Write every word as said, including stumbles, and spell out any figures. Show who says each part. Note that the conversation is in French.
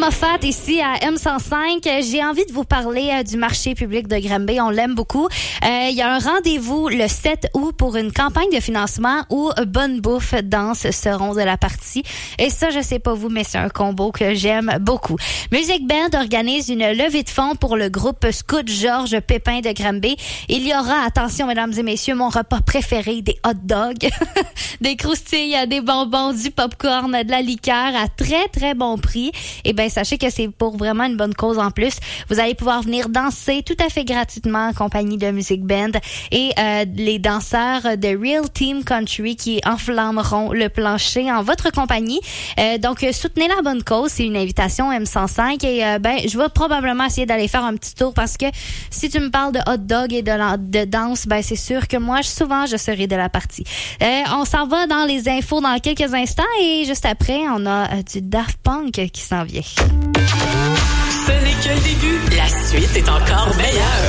Speaker 1: Moffat ici à M cent cinq. J'ai envie de vous parler euh, du marché public de Granby. On l'aime beaucoup. Euh, il y a un rendez-vous le sept août pour une campagne de financement où Bonne Bouffe Danse seront de la partie. Et ça, je sais pas vous, mais c'est un combo que j'aime beaucoup. Music Band organise une levée de fonds pour le groupe Scout Georges Pépin de Granby. Il y aura, attention mesdames et messieurs, mon repas préféré, des hot dogs, des croustilles, des bonbons, du popcorn, de la liqueur à très très bon prix. Et ben sachez que c'est pour vraiment une bonne cause en plus. Vous allez pouvoir venir danser tout à fait gratuitement en compagnie de Music Band et euh, les danseurs de Real Team Country qui enflammeront le plancher en votre compagnie. Euh, donc soutenez la bonne cause, c'est une invitation M cent cinq et euh, ben je vais probablement essayer d'aller faire un petit tour parce que si tu me parles de hot dog et de, la, de danse, ben c'est sûr que moi souvent je serai de la partie. Euh, on s'en va dans les infos dans quelques instants et juste après on a euh, du Daft Punk qui s'en vient.
Speaker 2: Ce n'est que le début. La suite est encore meilleure.